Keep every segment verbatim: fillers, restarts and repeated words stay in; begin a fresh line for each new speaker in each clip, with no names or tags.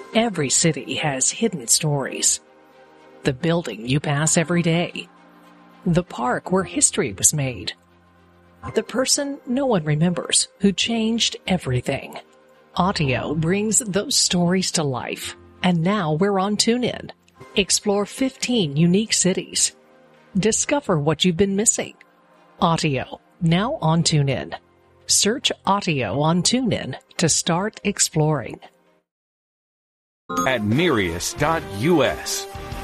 Every city has hidden stories. The building you pass every day. The park where history was made. The person no one remembers who changed everything. Audio brings those stories to life. And now we're on TuneIn. Explore fifteen unique cities. Discover what you've been missing. Audio, now on TuneIn. Search Audio on TuneIn to start exploring.
At Nereus dot U S.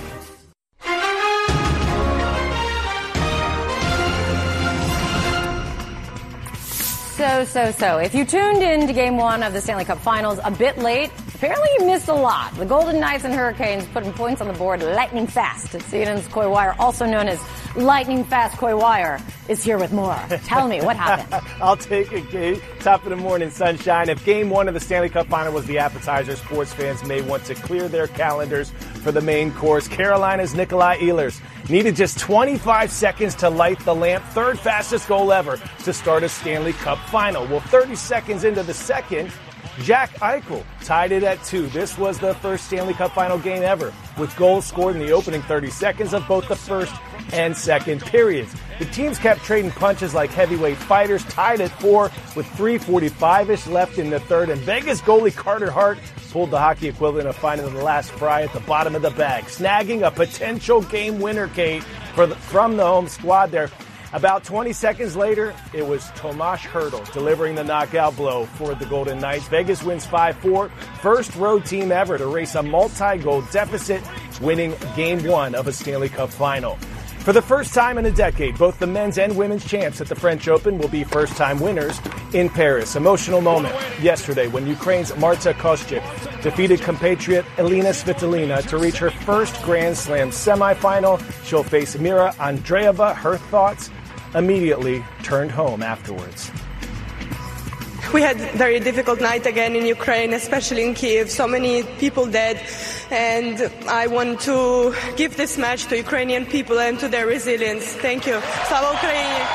So, so, so. If you tuned in to Game one of the Stanley Cup Finals a bit late, apparently you missed a lot. The Golden Knights and Hurricanes putting points on the board lightning fast. C N N's Coy Wire, also known as Lightning Fast Coy Wire, is here with more. Tell me, what happened?
I'll take it, Kate. Top of the morning, sunshine. If Game one of the Stanley Cup Final was the appetizer, sports fans may want to clear their calendars for the main course. Carolina's Nikolai Ehlers needed just twenty-five seconds to light the lamp, third fastest goal ever to start a Stanley Cup Final. Well, thirty seconds into the second, Jack Eichel tied it at two. This was the first Stanley Cup Final game ever, with goals scored in the opening thirty seconds of both the first and second periods. The teams kept trading punches like heavyweight fighters, tied at four with three forty-five-ish left in the third, and Vegas goalie Carter Hart pulled the hockey equivalent of finding the last fry at the bottom of the bag, snagging a potential game winner, Kate, for the, from the home squad there. About twenty seconds later, it was Tomas Hertl delivering the knockout blow for the Golden Knights. Vegas wins five four, first road team ever to race a multi-goal deficit, winning Game one of a Stanley Cup Final. For the first time in a decade, both the men's and women's champs at the French Open will be first-time winners in Paris. Emotional moment yesterday when Ukraine's Marta Kostyuk defeated compatriot Elina Svitolina to reach her first Grand Slam semifinal. She'll face Mira Andreeva. Her thoughts immediately turned home afterwards.
We had a very difficult night again in Ukraine, especially in Kiev. So many people dead. And I want to give this match to Ukrainian people and to their resilience. Thank you. Slava Ukraini.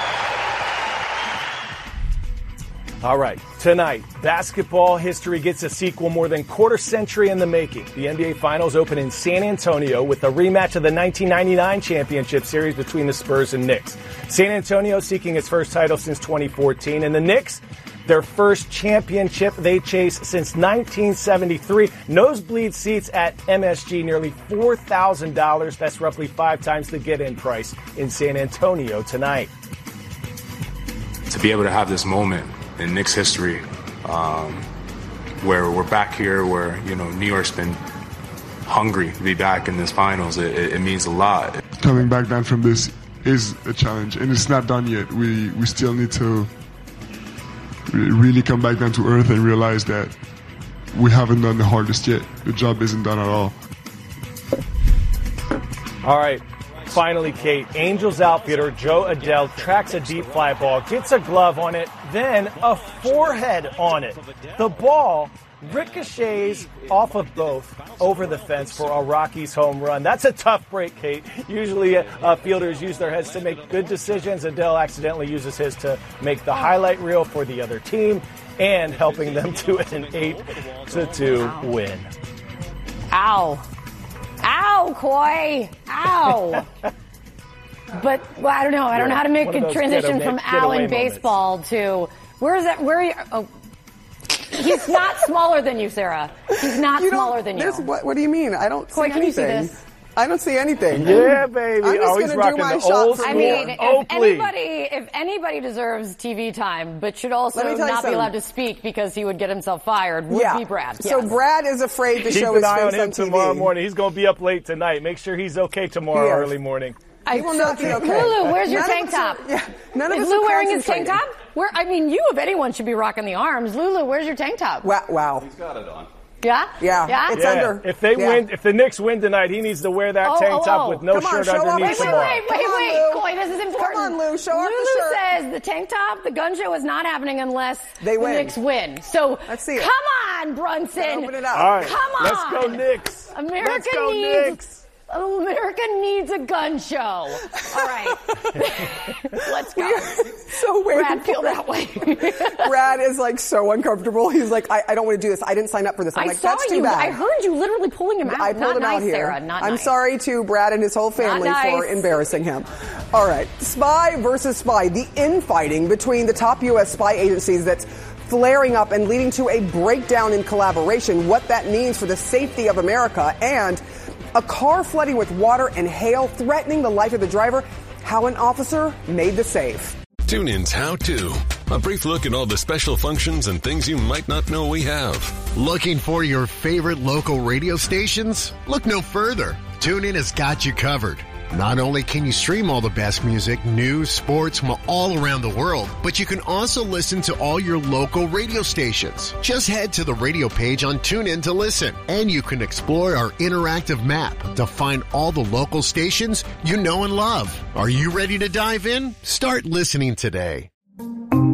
All right, tonight, basketball history gets a sequel more than quarter century in the making. The N B A Finals open in San Antonio with a rematch of the nineteen ninety-nine championship series between the Spurs and Knicks. San Antonio seeking its first title since twenty fourteen, and the Knicks, their first championship they chase since nineteen seventy-three. Nosebleed seats at M S G, nearly four thousand dollars. That's roughly five times the get-in price in San Antonio tonight.
To be able to have this moment in Knicks history, um, where we're back here, where, you know, New York's been hungry to be back in this finals, it, it, it means a lot.
Coming back down from this is a challenge, and it's not done yet. We we still need to really come back down to earth and realize that we haven't done the hardest yet. The job isn't done at all.
All right. Finally, Kate, Angels outfielder Joe Adell tracks a deep fly ball, gets a glove on it, then a forehead on it. The ball ricochets off of both over the fence for a Rockies home run. That's a tough break, Kate. Usually uh, fielders use their heads to make good decisions. Adell accidentally uses his to make the highlight reel for the other team and helping them to an eight to two win.
Ow. Ow, Coy! Ow! But well, I don't know. I don't know how to make a transition from ow in baseball to where is that? Where are you? Oh, he's not smaller than you, Sarah. He's not
you
smaller than you.
What, what do you mean? I don't
Coy,
see
can
anything.
you see this?
I don't see anything.
Yeah, baby.
I'm just
Always
gonna
rocking
do my
the
shot
old
for
school.
I mean, if
Oakley.
anybody, if anybody deserves T V time, but should also
Let me tell you
not be
something.
allowed to speak because he would get himself fired, would
Yeah.
be Brad.
So
Yes.
Brad is afraid to
Keep
show
an
his
eye on
face
him
on T V.
tomorrow morning. He's going to be up late tonight. Make sure he's okay tomorrow
He is.
early morning.
He will not be okay.
Lulu, where's your
None of
tank
us are-
top?
yeah, none of
Is
us
Lou
are
wearing his tank
concentrating.
top? Where? I mean, you of anyone should be rocking the arms. Lulu, where's your tank top?
Wow. wow.
He's got it on.
Yeah?
Yeah.
Yeah?
It's
Yeah.
under.
If they
yeah.
win, if the Knicks win tonight, he needs to wear that
Oh,
tank
oh,
top
oh.
with no
Come on,
shirt
show off
underneath
the
Wait,
tomorrow.
wait, wait,
Come on,
wait,
Lou.
Coy, this is important.
Come on, Lou, show off the
Lulu
shirt.
says the tank top, the gun show is not happening unless
They
the
win.
Knicks win. So,
Let's see it.
come on, Brunson.
Open it up.
All right,
Come on.
let's go Knicks.
America
let's go
needs
Knicks.
America needs a gun show. All right. Let's go.
So wait.
Brad, feel that way.
Brad is like so uncomfortable. He's like, I, I don't want to do this. I didn't sign up for this. I'm
I
like,
saw
that's too
you.
bad.
I heard you literally pulling him out.
I pulled
Not
him
nice,
out here.
Sarah. Not
I'm
nice.
sorry to Brad and his whole family
Not nice.
for embarrassing him. All right. Spy versus spy. The infighting between the top U S spy agencies that's flaring up and leading to a breakdown in collaboration, what that means for the safety of America, and a car flooding with water and hail threatening the life of the driver, how an officer made the save.
TuneIn's How To. A brief look at all the special functions and things you might not know we have.
Looking for your favorite local radio stations? Look no further. TuneIn has got you covered. Not only can you stream all the best music, news, sports from all around the world, but you can also listen to all your local radio stations. Just head to the radio page on TuneIn to listen, and you can explore our interactive map to find all the local stations you know and love. Are you ready to dive in? Start listening today.